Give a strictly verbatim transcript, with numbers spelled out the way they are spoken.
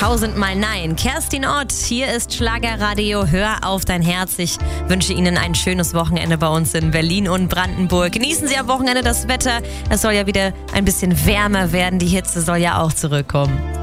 Tausendmal Nein. Kerstin Ott, hier ist Schlagerradio. Hör auf dein Herz. Ich wünsche Ihnen ein schönes Wochenende bei uns in Berlin und Brandenburg. Genießen Sie am Wochenende das Wetter. Es soll ja wieder ein bisschen wärmer werden. Die Hitze soll ja auch zurückkommen.